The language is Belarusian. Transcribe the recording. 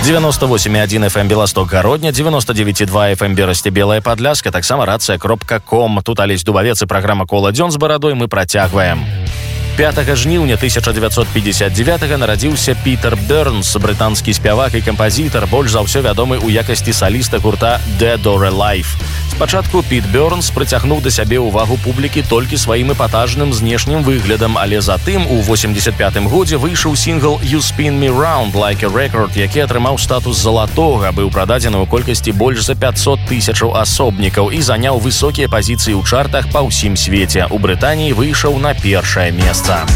98,1 FM Белосток Гародня, 99,2 FM Берасці Белая Падляшка, таксама рацыя.ком. Тут Алесь Дубавец і праграма «Кола дзён» з барадой мы працягваем. 5 жніўня 1959 нарадзіўся Пітер Бернс, брытанскі спявак і кампазітар, больш за ўсё вядомы ў якасці саліста гурта Dead or Alive. Спачатку Піт Бернс прыцягнуў да сябе ўвагу публікі толькі сваім эпатажным знешнім выглядам, але затым у 85-м годзе выйшаў сінгл «You Spin Me Round Like a Record», які атрымаў статус залатога, быў прададзены ў колькасці больш за 500 000 асобнікаў і заняў высокія пазіцыі ў чартах па ўсім свеце. У Брытаніі выйшаў на першае месца.